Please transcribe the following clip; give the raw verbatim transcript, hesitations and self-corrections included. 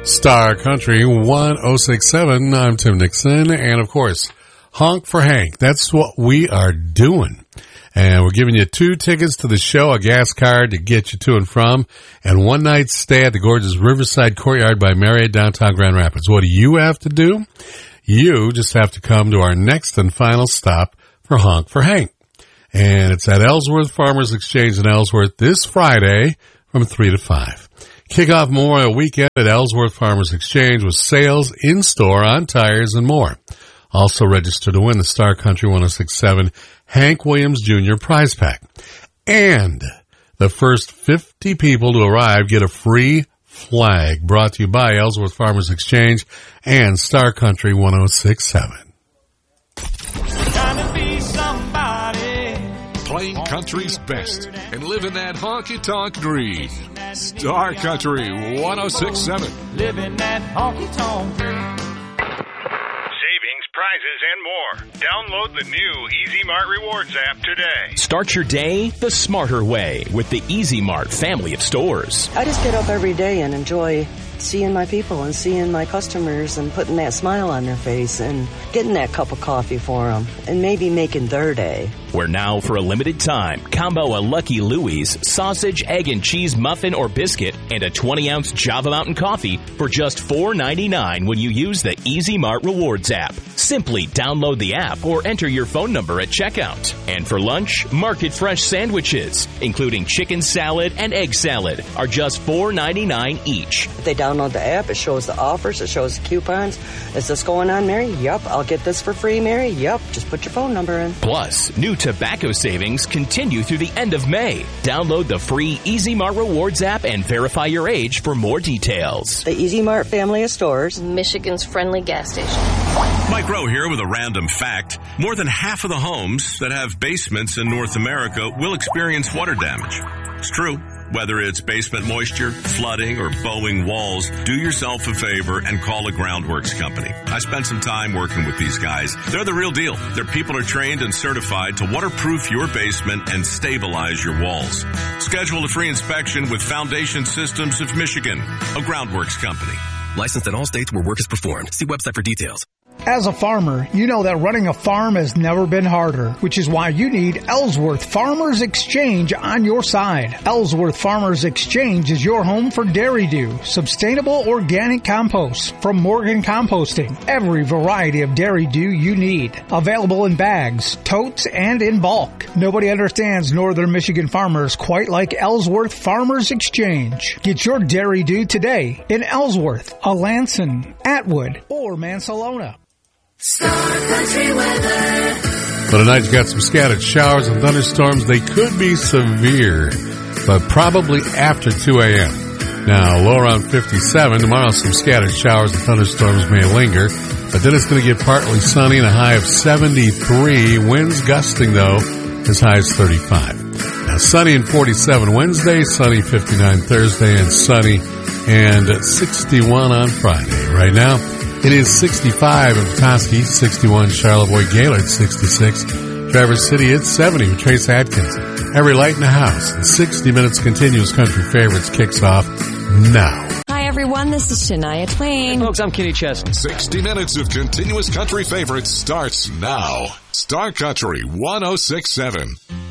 Star Country one oh six point seven. I'm Tim Nixon. And, of course, Honk for Hank. That's what we are doing. And we're giving you two tickets to the show, a gas card to get you to and from, and one night stay at the gorgeous Riverside Courtyard by Marriott downtown Grand Rapids. What do you have to do? You just have to come to our next and final stop for Honk for Hank. And it's at Ellsworth Farmers Exchange in Ellsworth this Friday from three to five. Kick off Memorial Weekend at Ellsworth Farmers Exchange with sales in-store on tires and more. Also register to win the Star Country one oh six point seven Hank Williams Junior prize pack. And the first fifty people to arrive get a free flag, brought to you by Ellsworth Farmers Exchange and Star Country one oh six point seven. Playing country's best and living that honky-tonk dream. Star Country one oh six point seven. Living that honky-tonk dream. Savings, prizes, and more. Download the new Easy Mart Rewards app today. Start your day the smarter way with the Easy Mart family of stores. I just get up every day and enjoy seeing my people and seeing my customers and putting that smile on their face and getting that cup of coffee for them and maybe making their day. Where now, for a limited time, combo a Lucky Louie's sausage, egg, and cheese muffin or biscuit and a twenty-ounce Java Mountain coffee for just four ninety-nine when you use the Easy Mart Rewards app. Simply download the app or enter your phone number at checkout. And for lunch, Market Fresh sandwiches, including chicken salad and egg salad, are just four ninety-nine each. If they download the app, it shows the offers, it shows the coupons. Is this going on, Mary? Yep. I'll get this for free, Mary? Yep. Just put your phone number in. Plus, new tobacco savings continue through the end of May. Download the free Easy Mart Rewards app and verify your age for more details. The Easy Mart family of stores. Michigan's friendly gas station. Mike Rowe here with a random fact. More than half of the homes that have basements in North America will experience water damage. It's true. Whether it's basement moisture, flooding, or bowing walls, do yourself a favor and call a Groundworks company. I spent some time working with these guys. They're the real deal. Their people are trained and certified to waterproof your basement and stabilize your walls. Schedule a free inspection with Foundation Systems of Michigan, a Groundworks company. Licensed in all states where work is performed. See website for details. As a farmer, you know that running a farm has never been harder, which is why you need Ellsworth Farmers Exchange on your side. Ellsworth Farmers Exchange is your home for Dairy Dew, sustainable organic compost from Morgan Composting. Every variety of Dairy Dew you need. Available in bags, totes, and in bulk. Nobody understands northern Michigan farmers quite like Ellsworth Farmers Exchange. Get your Dairy Dew today in Ellsworth, Alanson, Atwood, or Mansalona. Star Country weather. But tonight you got some scattered showers and thunderstorms. They could be severe, but probably after two a.m. Now, low around fifty-seven. Tomorrow, some scattered showers and thunderstorms may linger, but then it's going to get partly sunny and a high of seventy-three. Winds gusting, though, as high as thirty-five. Now, sunny and forty-seven Wednesday, sunny fifty-nine Thursday, and sunny and sixty-one on Friday. Right now, it is sixty-five in Petoskey, sixty-one Charlevoix, Gaylord, sixty-six. Traverse City, it's seventy with Trace Adkins. Every light in the house. And sixty Minutes Continuous Country Favorites kicks off now. Hi, everyone. This is Shania Twain. Folks, I'm Kenny Chesney. sixty Minutes of Continuous Country Favorites starts now. Star Country one oh six point seven.